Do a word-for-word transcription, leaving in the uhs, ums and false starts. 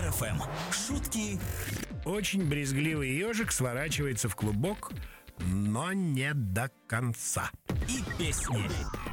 эф эм. Шутки. Очень брезгливый ежик сворачивается в клубок, но не до конца. И песни.